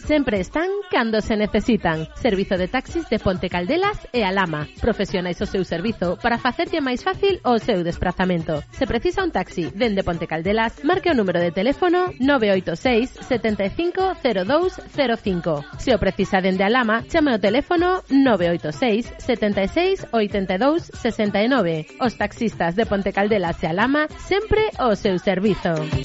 sempre están cando se necesitan. Servizo de taxis de Ponte Caldelas e Alhama. Profesionais o seu servizo para facerlle máis fácil o seu desprazamento. Se precisa un taxi dende Ponte Caldelas, marque o número de teléfono 986 75 02 05. Se o precisa dende Alhama, chame o teléfono 986 76 82 69. Os taxistas de Ponte Caldelas e Alhama sempre o seu servizo.